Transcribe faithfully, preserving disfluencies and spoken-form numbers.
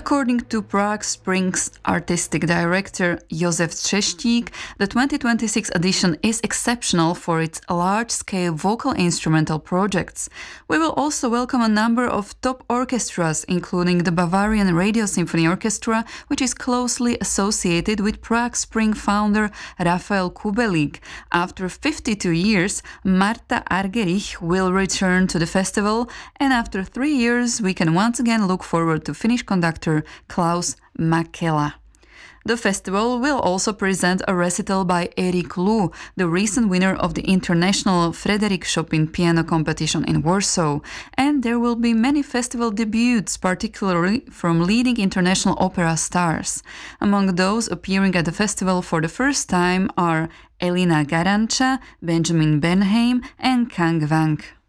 According to Prague Springs artistic director Josef Třeštík, the twenty twenty-six edition is exceptional for its large-scale vocal instrumental projects. We will also welcome a number of top orchestras, including the Bavarian Radio Symphony Orchestra, which is closely associated with Prague Spring founder Rafael Kubelik. After fifty-two years, Marta Argerich will return to the festival, and after three years we can once again look forward to Finnish conductor Klaus Mäkelä. The festival will also present a recital by Erik Lu, the recent winner of the International Frederick Chopin Piano Competition in Warsaw, and there will be many festival debuts, particularly from leading international opera stars. Among those appearing at the festival for the first time are Elina Garanca, Benjamin Bernheim and Kang Wang.